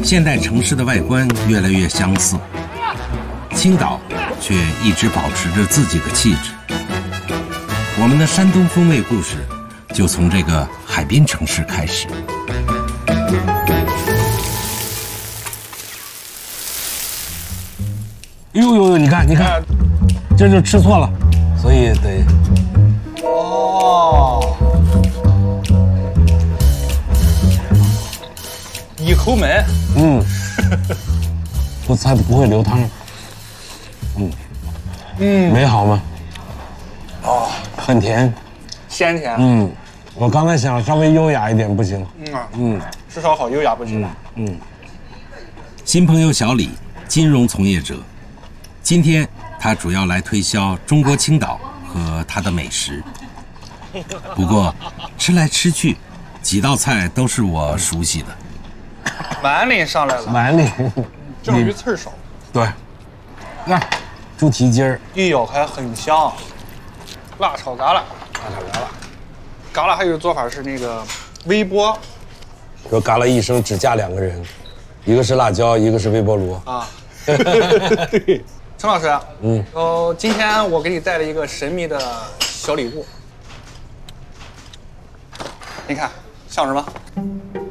现代城市的外观越来越相似，青岛却一直保持着自己的气质。我们的山东风味故事就从这个海滨城市开始。 呦，你看，这就吃错了，所以得。 哦，一口闷。 不菜不会流汤。美好吗？哦，很甜， 鲜甜。 我刚才想稍微优雅一点，不行。 至少好优雅不行。 新朋友小李，金融从业者，今天他主要来推销中国青岛和它的美食。不过吃来吃去，几道菜都是我熟悉的。 满脸上来了， 满里， 这种鱼刺少。 对，那猪蹄筋儿， 一咬开很香。辣炒嘎啦，嘎啦还有做法是那个微波说嘎啦一声只嫁2个人，一个是辣椒，一个是微波炉啊。对，陈老师，今天我给你带了一个神秘的小礼物，你看像什么？